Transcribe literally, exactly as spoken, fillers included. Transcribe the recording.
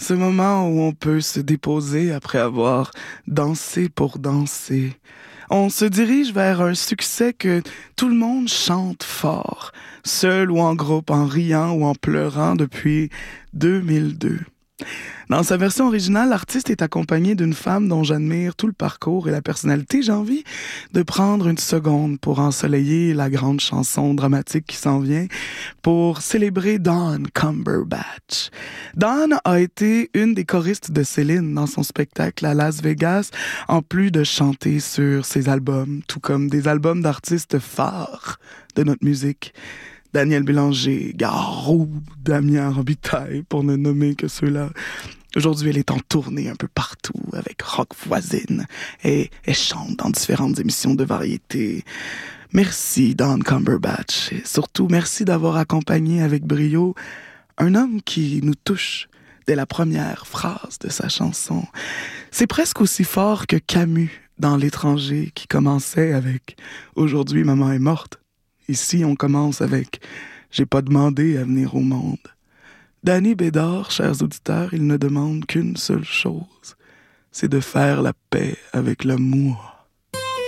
ce moment où on peut se déposer après avoir dansé pour danser. On se dirige vers un succès que tout le monde chante fort, seul ou en groupe, en riant ou en pleurant depuis deux mille deux. Dans sa version originale, l'artiste est accompagné d'une femme dont j'admire tout le parcours et la personnalité. J'ai envie de prendre une seconde pour ensoleiller la grande chanson dramatique qui s'en vient, pour célébrer Dawn Cumberbatch. Dawn a été une des choristes de Céline dans son spectacle à Las Vegas, en plus de chanter sur ses albums, tout comme des albums d'artistes phares de notre musique. Daniel Bélanger, Garou, Damien Robitaille, pour ne nommer que ceux-là. Aujourd'hui, elle est en tournée un peu partout avec Rock Voisine et elle chante dans différentes émissions de variété. Merci, Dawn Cumberbatch. Et surtout, merci d'avoir accompagné avec brio un homme qui nous touche dès la première phrase de sa chanson. C'est presque aussi fort que Camus dans L'étranger qui commençait avec « Aujourd'hui, maman est morte ». Ici, on commence avec « J'ai pas demandé à venir au monde ». Danny Bédard, chers auditeurs, il ne demande qu'une seule chose, c'est de faire la paix avec l'amour.